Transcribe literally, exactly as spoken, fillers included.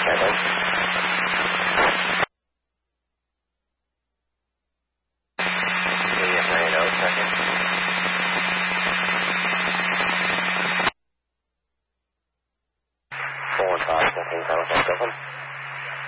seconds. Immediate nine oh seconds. Four and five seconds, I was open.